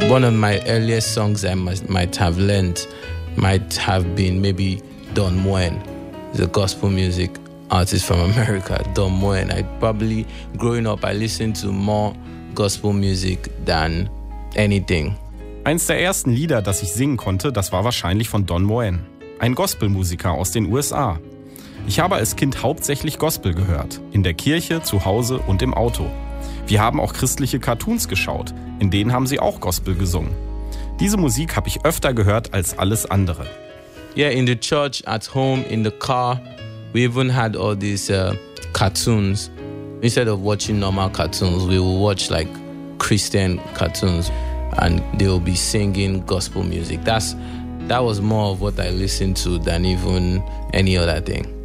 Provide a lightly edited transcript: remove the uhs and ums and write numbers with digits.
One of my earliest songs I might have learned might have been maybe Don Moen, the gospel music artist from America, Don Moen. Growing up, I listened to more gospel music than anything. Eins der ersten Lieder, das ich singen konnte, das war wahrscheinlich von Don Moen, ein Gospelmusiker aus den USA. Ich habe als Kind hauptsächlich Gospel gehört, in der Kirche, zu Hause und im Auto. Wir haben auch christliche Cartoons geschaut, in denen haben sie auch Gospel gesungen. Diese Musik habe ich öfter gehört als alles andere. Yeah, in the church, at home, in the car, we even had all these cartoons. Instead of watching normal cartoons, we will watch like Christian cartoons and they will be singing gospel music. That was more of what I listened to than even any other thing.